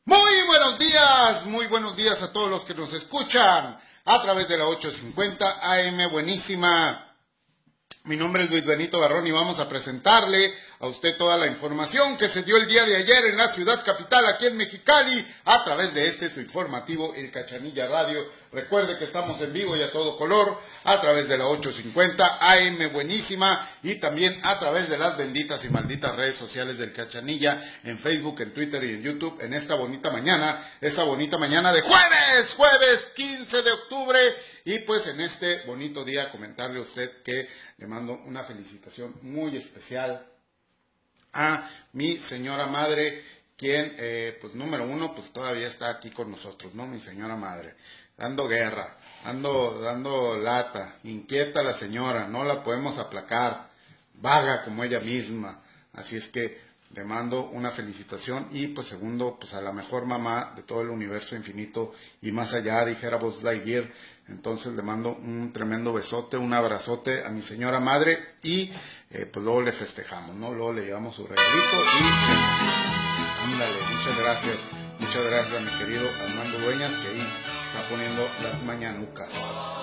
Muy buenos días a todos los que nos escuchan a través de la 850 AM Buenísima. Mi nombre es Luis Benito Barrón y vamos a presentarle a usted toda la información que se dio el día de ayer en la ciudad capital, aquí en Mexicali, a través de su informativo, El Cachanilla Radio. Recuerde que estamos en vivo y a todo color, a través de la 850 AM Buenísima y también a través de las benditas y malditas redes sociales del Cachanilla, en Facebook, en Twitter y en YouTube, en esta bonita mañana de jueves 15 de octubre. Y pues en este bonito día comentarle a usted que le mando una felicitación muy especial a mi señora madre, quien, pues número uno, pues todavía está aquí con nosotros, ¿no? Mi señora madre, dando guerra, dando lata, inquieta la señora, no la podemos aplacar, vaga como ella misma, así es que le mando una felicitación y pues segundo, pues a la mejor mamá de todo el universo infinito y más allá, dijera Buzz Lightyear. Entonces le mando un tremendo besote, un abrazote a mi señora madre y pues luego le festejamos, ¿no? Luego le llevamos su regalito y ándale, muchas gracias a mi querido Armando Dueñas, que ahí está poniendo las mañanucas.